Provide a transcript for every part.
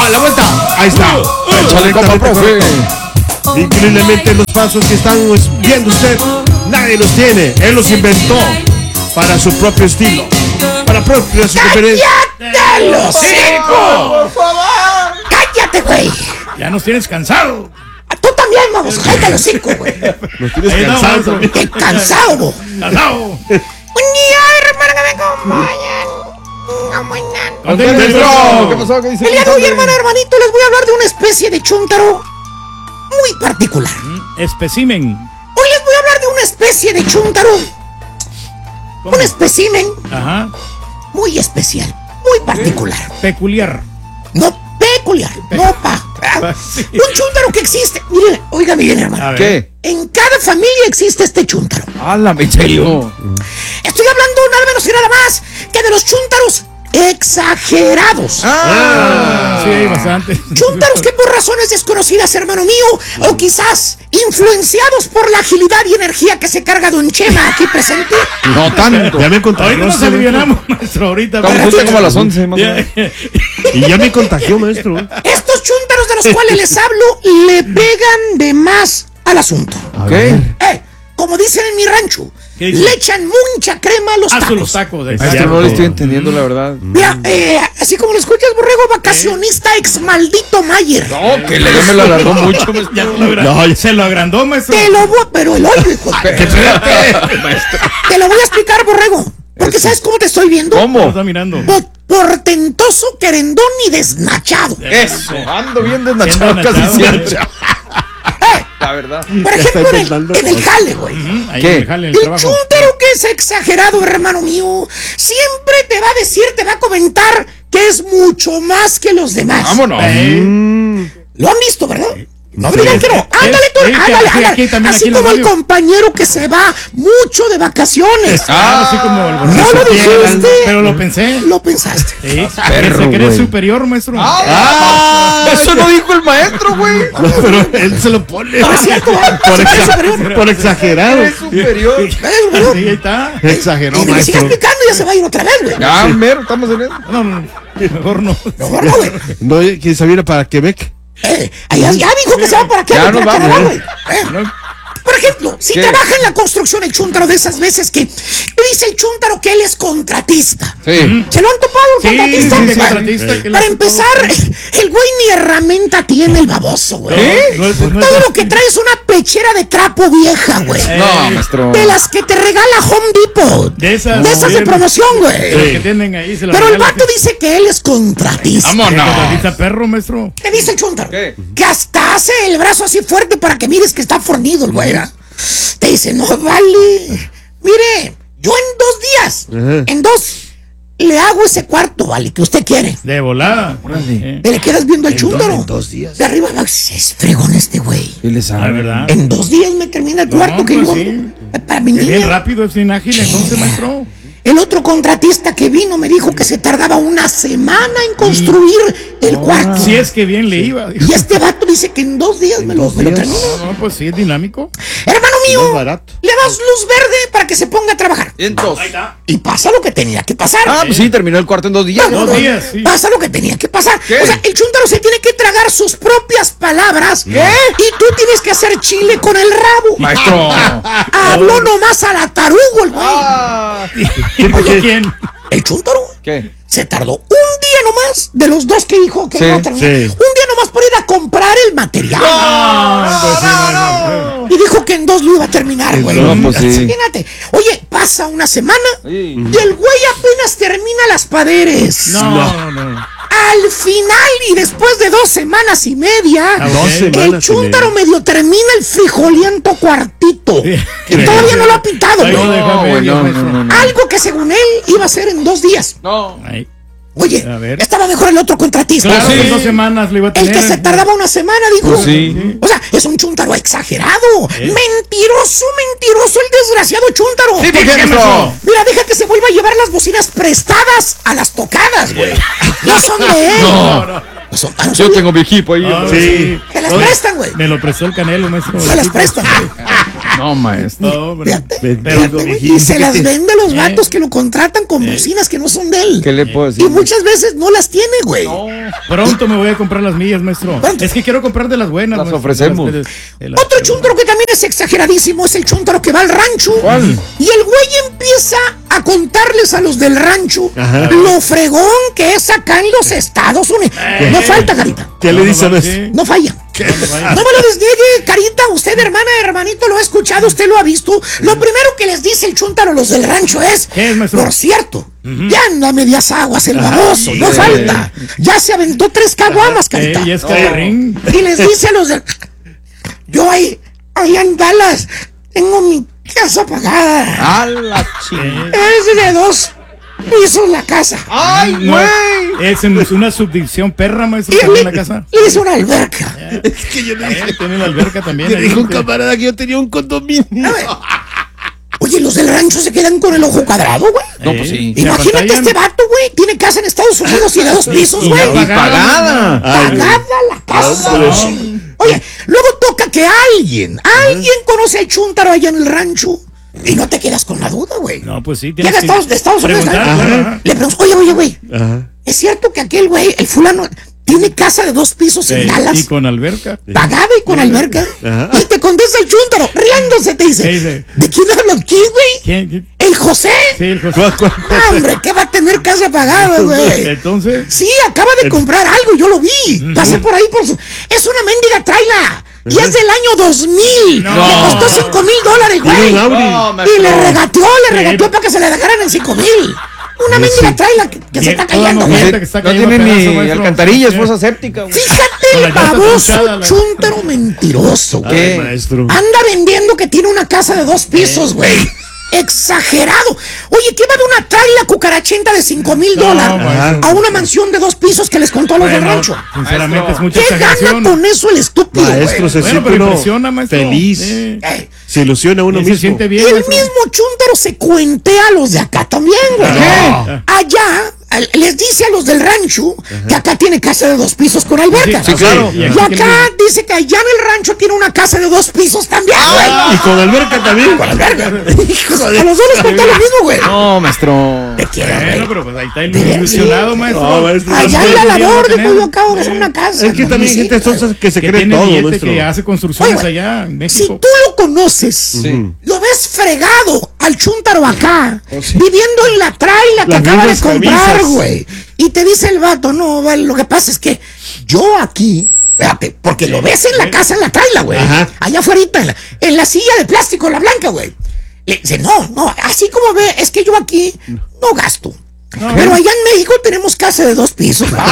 a la vuelta. Ahí está. Échale, compa, profe. Increíblemente los pasos que están viendo usted, nadie los tiene. Él los inventó para su propio estilo, para propia su conferencia. ¡Cállate los cinco! ¡Por favor! ¡Cállate, güey! Ya nos tienes cansado. Tú también, vamos, cállate los cinco, güey. Nos tienes Ahí no, cansados maestro. también. ¡Qué cansado, güey! Cansado. Un día, hermano, que me acompañan. No, mañana. Maestro, ¿qué pasó? ¿Qué dice? El día de hoy, hermanito, les voy a hablar de una especie de chúntaro muy particular. Especimen. Hoy les voy a hablar de una especie de chúntaro, ¿Cómo? un espécimen Ajá. muy especial, muy particular. Peculiar. No peculiar, no pa. Sí. Un chúntaro que existe. Miren, óigame bien, A hermano. ver. ¿Qué? En cada familia existe este chúntaro. ¡Hala, en serio! Estoy hablando nada menos y nada más que de los chúntaros exagerados. Sí, hay bastante. Chúntaros que por razones desconocidas, hermano mío, o quizás influenciados por la agilidad y energía que se carga Don Chema aquí presente, No tanto. Ya me contagió. Ahorita nos alivianamos, maestro. Ahorita. Estamos justo como a las 11, más o Ya. menos. Y ya me contagió, maestro. estos chúntaros de los cuales les hablo le pegan de más al asunto. ¿Qué? Como dicen en mi rancho, ¿Qué dice? le echan mucha crema a los Haz los tacos. tacos. Maestro, no le estoy entendiendo, la verdad. Mira, así como lo escuchas, borrego, vacacionista ex maldito Mayer. No, que ya me lo alargó mucho, maestro. Ya se lo agrandó, se lo agrandó, maestro. Te lo voy a, pero el hoyo, hijo. Maestro. Te lo voy a explicar, borrego. Porque ¿sabes cómo te estoy viendo? Lo ¿Cómo? está mirando. Portentoso, querendón y desnachado. Eso, ando bien Siendo desnachado casi desnachado. siempre. Eh, La verdad. por ejemplo, está en intentando. el jale, güey. Ahí ¿Qué? me jale el El trabajo. chúntaro que es exagerado, hermano mío, siempre te va a decir, te va a comentar que es mucho más que los demás. Vámonos. Lo han visto, ¿verdad? No Sí. digan que no. Ándale tú, Sí, ándale, aquí, ándale. también, Así aquí en la como el radio. compañero que se va mucho de vacaciones. Así como el ¿No lo dijiste? Pero lo pensé. Lo pensaste. Sí, Perro, se cree güey. superior, maestro. Eso no dijo el maestro, güey. No, pero él se lo pone. No es cierto, ¿eh? Por exagerado. Es superior. Sí, ahí está. Exageró, Y me sigue maestro. explicando y ya se va a ir otra vez, güey. Ya, mero, estamos en eso. No, no, mejor no. Mejor no, güey. No, que se viene para Quebec. Ya dijo que se va para acá, Ya para nos Canadá, vamos, güey. Por ejemplo, si ¿Qué? trabaja en la construcción el chúntaro de esas veces que dice el chúntaro que él es contratista. Sí. ¿Se lo han topado el Sí, contratista? sí, Bueno, contratista, que le para hace empezar, el güey ni herramienta tiene el baboso, güey. No, no Todo lo que trae es una pechera de trapo vieja, güey. No, maestro. De las que te regala Home Depot. De esas. De esas de bien. promoción, Los güey. que tienen ahí se la Pero el regalan. vato dice que él es contratista. Vámonos. Contratista perro, maestro. ¿Qué dice el chúntaro? ¿Qué? Que hasta hace el brazo así fuerte para que mires que está fornido el güey. ¿verdad? Te dice, no vale. Mire, yo en 2 días, en 2, le hago ese cuarto, vale, que usted quiere. De volada. Te le quedas viendo al chúntaro. en 2 días. De arriba va, es fregón este güey. ¿Qué le La sabe? verdad. En 2 días me termina el cuarto No, que pues yo. sí. Para mi Bien niña. rápido, es bien ágil, entonces, maestro. El otro contratista que vino me dijo que se tardaba una semana en construir el cuarto. Si es que bien le iba. Y este vato dice que en 2 días me lo termina. No, pues sí, es dinámico. Hermano mío, Más barato. le das luz verde para que se ponga a trabajar. Entonces. Y pasa lo que tenía que pasar. Ah, pues sí, terminó el cuarto en 2 días. Dos días, sí. Pasa lo que tenía que pasar. ¿Qué? O sea, el chúntaro se tiene que tragar sus propias palabras. ¿Qué? Y tú tienes que hacer chile con el rabo. Maestro. Habló nomás a la tarugo el güey. Ah. Oye, ¿quién? El chúntaro ¿Qué? se tardó un día nomás de los 2 que dijo que Sí, iba a terminar. sí. Un día nomás por ir a comprar el material. Pues sí, no. Y dijo que en 2 lo iba a terminar, güey. No, pues sí. Imagínate. Oye, pasa una semana Sí. y el güey apenas termina las paredes. No. Al final y después de 2 semanas y media, Ah, Dos ok. que el semanas y chúntaro media. medio termina el frijoliento cuartito. Que todavía no lo ha pintado, Ay, güey. no, déjame, güey, no, maestro. no, no. Algo que según él iba a ser en 2 días. No. Ay, Oye, A ver. estaba mejor el otro contratista. claro, sí. en 2 semanas le iba a El tener. que se tardaba una semana, dijo. Pues sí. O sea, es un chúntaro exagerado. Mentiroso el desgraciado chúntaro. Sí, ¿por qué, maestro? Mira, deja que se vuelva a llevar las bocinas prestadas a las tocadas, güey. No son de él. No. Son Yo de- tengo mi equipo ahí. Ah, Sí. Se las Oye, prestan, güey. Me lo prestó el Canelo, maestro. Se las prestan, güey. No, maestro. No, hombre. Fíjate, Pero, fíjate, güey, y se las vende a los vatos que lo contratan con bocinas que no son de él. ¿Qué le puedo decir? Y muchas veces no las tiene, güey. pronto me voy a comprar las mías, maestro. ¿Cuánto? Es que quiero comprar de las buenas. Las maestro, ofrecemos. de las- Otro chúntaro que también es exageradísimo es el chúntaro que va al rancho. ¿Cuál? Y el güey empieza a contarles a los del rancho lo fregón que es acá en los Estados Unidos. No falta, carita. ¿Qué le dicen no, eso? sí. No falla. No me lo desniegue, carita. Usted, hermana, hermanito, lo ha escuchado, usted lo ha visto. Lo primero que les dice el chúntaro a los del rancho es: ¿Qué es, maestro? por cierto, ya anda a medias aguas el baboso, no falta. Ya se aventó 3 caguamas, carita. Y es carrín. Y les dice a los del... Yo ahí en Dallas tengo mi casa pagada. A la chingada. Es de 2 pisos la casa. ¡Ay, No, güey! es una subdivisión perra, maestro, Y también le, la casa. le hizo una alberca. Es que yo le dije, Tiene la alberca también. me ahí, dijo un que- camarada que yo tenía un condominio. A ver. Oye, los del rancho se quedan con el ojo cuadrado, güey. No, pues sí. Se Imagínate apantallan. este vato, güey. Tiene casa en Estados Unidos y de 2 pisos, Y güey. no Y pagada. Pagada la casa. Oye, luego toca que alguien conoce al chúntaro allá en el rancho. Y no te quedas con la duda, güey. No, pues sí. Llega tienes que de Estados Unidos. preguntar, ¿verdad? ajá. Le preguntas, oye, güey, Ajá. ¿es cierto que aquel güey, el fulano, tiene casa de 2 pisos en Dallas? Y con alberca. Pagada y con alberca. Ajá. Y te contesta el chúntaro, riéndose, te dice: ¿Qué dice? ¿de quién hablan aquí, güey? ¿Quién? ¿El José? Sí, el José. ¿Cuál? Ah, hombre, ¿qué va a tener casa pagada, güey? Entonces, Sí, acaba de comprar algo, yo lo vi. Pasé por ahí por su... Es una mendiga traila. Y es del año 2000. No. Le costó $5,000, güey. Tiene un Audi. Y le regateó para que se le dejaran en 5,000. Una mendiga traila que se está Toda cayendo, mujer. güey. que está No cayendo tiene pedazo, ni maestro. alcantarillas, Sí. fosa séptica, güey. Con Fíjate la el llanta baboso ponchada, la- chúntaro mentiroso, güey. ¿Qué? Maestro. Anda vendiendo que tiene una casa de 2 pisos, güey. Exagerado. Oye, ¿qué va de una traila cucarachenta de $5,000 maestro. a una mansión de 2 pisos que les contó a los del Bueno, rancho? sinceramente es mucha ¿Qué gana exageración. con eso el estúpido, Maestro, güey? se Bueno, siente pero uno impresiona, maestro. feliz. Sí. Se ilusiona uno Y mismo. se siente Y bien, el maestro. mismo chúntaro se cuentea a los de acá también, güey. No. Allá les dice a los del rancho que acá tiene casa de 2 pisos con alberca. Sí, claro. Y aquí acá dice que allá en el rancho tiene una casa de 2 pisos también, güey. Y con alberca también. Hijos, a los dos les contó lo mismo, güey. No, maestro. Te quiero, Bueno, güey. pero pues ahí está ilusionado, maestro. No, maestro. Allá en la Pues, labor de tener- yo acabo de hacer una casa. Es que también hay gente entonces que se que cree tiene todo, billete, maestro. que hace construcciones Oye, allá en Si México. tú lo conoces, lo ves fregado al chúntaro acá, viviendo en la traila que Las acaba de mismas comprar, camisas. güey. Y te dice el vato, no, vale, lo que pasa es que yo aquí, espérate, porque lo ves en la casa, en la traila, güey. Ajá. Allá afuera, en la silla de plástico, la blanca, güey. Le dice, no, así como ve, es que yo aquí no gasto. Pero allá en México tenemos casa de 2 pisos. Yo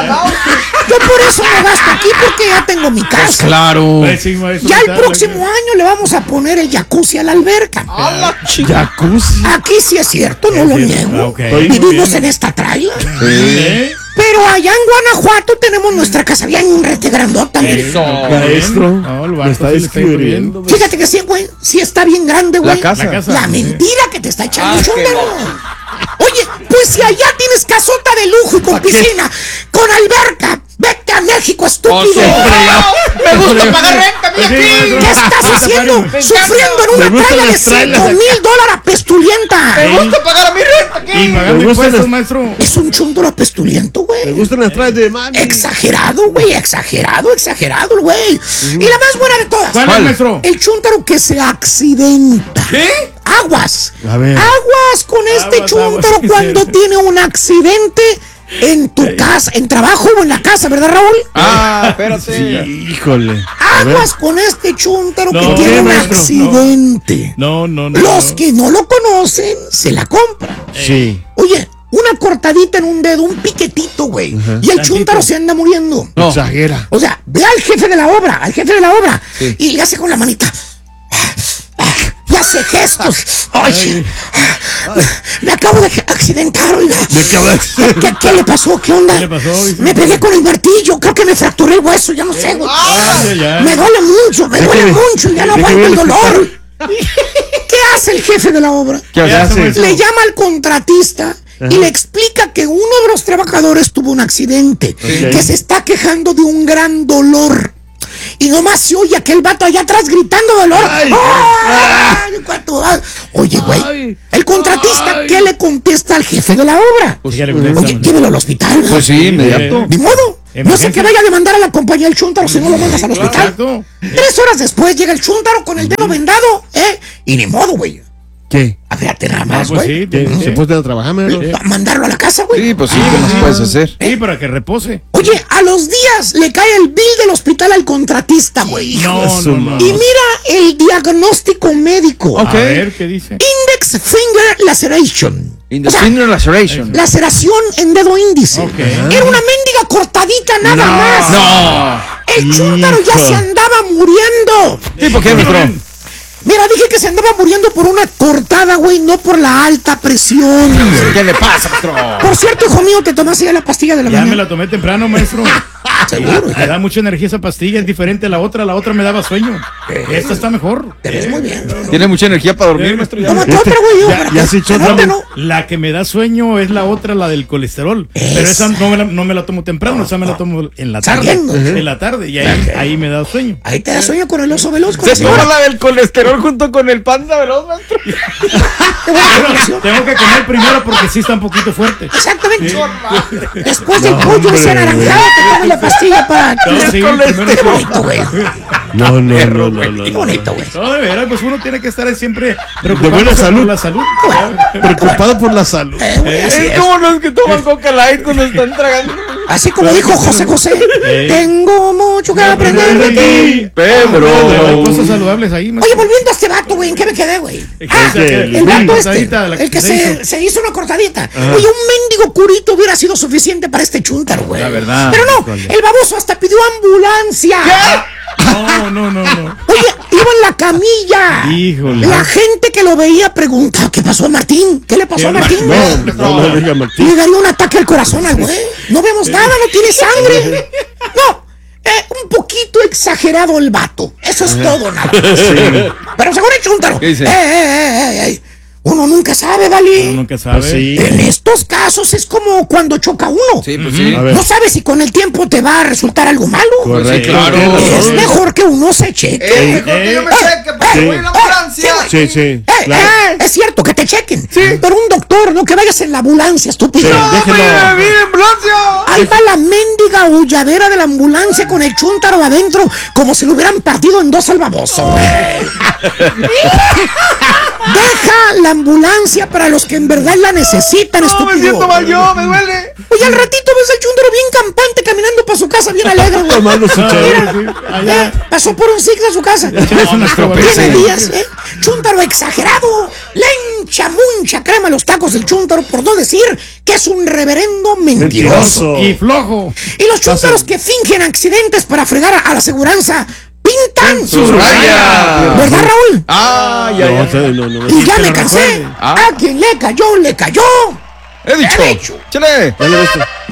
por eso no gasto aquí porque ya tengo mi casa. Claro. Pues sí, maestro, Ya el claro, próximo año le vamos a poner el jacuzzi a la alberca. Jacuzzi. Aquí sí es cierto, no lo niego. ok. Vivimos en esta traila. ¿Eh? Pero allá en Guanajuato tenemos nuestra casa bien rete grandota. mire. Maestro. No, el Me vato está sí le está descubriendo. Fíjate que sí, güey. Sí está bien grande, güey. La casa. La casa. La mentira que te está echando Ah, el qué chúndaro. Oye, pues si allá tienes casota de lujo y con piscina, con alberca, vete a México, estúpido. Me gusta pagar renta, Pues sí, maestro. ¿Qué estás haciendo? Me Sufriendo en Me una gustan traila de las trailas. $5,000 apestulienta. Me gusta pagar mi renta aquí. Y pagando Me gustan impuestos, las- maestro. Es un chúndaro apestuliento, Me güey. gustan las trajes de mami. Exagerado, güey, exagerado, el güey. Y la más buena de todas, ¿Cuál es, maestro? el chúndaro que se accidenta. ¿Qué? Aguas. A ver. Aguas con este Aguas, chúndaro aguas. cuando tiene un accidente en tu casa, en trabajo o en la casa, ¿verdad, Raúl? Ah, espérate. Híjole. Aguas con este chúntaro que No, tiene un maestro, accidente. No. Los que no lo conocen se la compran. Sí. Oye, una cortadita en un dedo, un piquetito, güey. Y el chúntaro se anda muriendo. No. Exagera. O sea, ve al jefe de la obra, y le hace con la manita. Y hace gestos. Oye, me acabo de accidentar, oiga. ¿Qué le pasó? ¿Qué onda? ¿Qué le pasó? Dice. Me pegué con el martillo, creo que me fracturé el hueso, ya no sé, güey. ya. Me duele mucho, ya no Déjeme aguanto el ver dolor. ¿Qué hace el jefe de la obra? ¿Qué ¿Qué hace, hace? maestro? Le llama al contratista y le explica que uno de los trabajadores tuvo un accidente, que se está quejando de un gran dolor y nomás se oye aquel vato allá atrás gritando dolor. Ay. ¡Ay! ¿Cuánto va? Oye, güey, el contratista, ¿qué le contesta al jefe de la obra? Pues ya le contesta, Oye, llévelo al hospital. ¿no? Pues sí, inmediato. Ni modo. No sé Emergencia. que vaya a demandar a la compañía el chúntaro si no lo mandas al hospital. Exacto. 3 horas después llega el chúntaro con el dedo vendado, y ni modo, güey. ¿Qué? A fíjate nada más, Pues güey. sí, ¿Qué? sí. ¿Se puede trabajar, mero? Mandarlo a la casa, güey. Sí, pues sí, ¿qué más puedes hacer? Sí, para que repose. Oye, a los días le cae el bill del hospital al contratista, güey. No, su no, no. madre. Y mira el diagnóstico médico. Ok. A ver, ¿qué dice? Index finger laceration. In the O sea, finger laceration. laceración en dedo índice. Ok. Era una mendiga cortadita nada más. No. El chúntaro ya Hijo. se andaba muriendo. ¿Sí, por qué, maestro? Mira, dije que se andaba muriendo por una cortada, güey, no por la alta presión. ¿Qué le pasa, maestro? Por cierto, hijo mío, te tomaste ya la pastilla de la Ya me mañana. la tomé temprano, maestro. Seguro. Me da mucha energía esa pastilla, es diferente a la otra me daba sueño. Esta está mejor. Te ves muy bien. ¿Tiene mucha energía para dormir, maestro? Ya. Tómate otra, güey. yo, Ya- para ya que se echó se note, otra. ¿no? La que me da sueño es la otra, la del colesterol. Pero esa no me la tomo temprano, esa me la tomo en la tarde. Saliendo. En la tarde, y ahí me da sueño. Ahí te da sueño con el oso veloz. Con Se la señora. toma la del colesterol junto con el panda veloz, maestro. Qué buena Pero combinación. tengo que comer primero porque sí está un poquito fuerte. Exactamente. Después del pollo ese anaranjado, te tomas la pastilla para. No, sí, primero Qué sí. bonito, güey. No, no, no. Qué bonito, güey. No, de veras, pues uno tiene que estar siempre De preocupado buena salud. por la salud. Preocupado por la salud. Así Es es. como los que toman Coca Light cuando están tragando. Así como dijo José José, tengo mucho que aprender de ti. Pero hay Pedro. cosas saludables ahí. Oye, volviendo a este vato, güey, ¿en qué me quedé, güey? el El vato cortadita, la el que que se se hizo una cortadita. Oye, un mendigo curito hubiera sido suficiente para este chúntaro, güey. La verdad. Pero no, el baboso hasta pidió ambulancia. No. Oye, iba en la camilla. Híjole. La gente que lo veía preguntaba, ¿qué pasó a Martín? ¿Qué le pasó a Martín? No, diga Martín. Le daría un ataque al corazón al güey. No vemos nada, no tiene sangre. No, un poquito exagerado el vato. Eso es todo, nada más. Pero según el chúntaro. ¿Qué dice? Uno nunca sabe, ¿vale? Uno nunca sabe. Pues sí. En estos casos es como cuando choca uno. Sí, pues sí. A ver. No sabes si con el tiempo te va a resultar algo malo. Correcto. claro. Tienes Es razón. mejor que uno se cheque. Mejor que yo me cheque porque voy en la ambulancia. Sí, sí. Claro. Es cierto que te chequen. Pero un doctor, no que vayas en la ambulancia, estúpido. Sí, ¡No, déjelo. mire, ambulancia! Ahí va la mendiga hulladera de la ambulancia con el chúntaro adentro, como si lo hubieran partido en dos al baboso, güey. Deja la ambulancia para los que en verdad la necesitan, No, estúpido. me siento mal yo, me duele. Oye, al ratito ves al chúntaro bien campante caminando para su casa, bien alegre, güey. Tomando su Mira, chave. Allá. pasó por un Six a su casa. Es una Tiene días, Chúntaro exagerado. Le hincha mucha crema a los tacos del chúntaro, por no decir que es un reverendo mentiroso. Mentiroso. Y flojo. Y los chúntaros que fingen accidentes para fregar a la aseguranza pintan ¡Sus rayas! ¿Verdad, Raúl? Ah, ya, No, ya. no. Y ya que me lo cansé. recuerde. Ah. A quien le cayó, le cayó. He dicho. He dicho. Chale. Ya lo viste.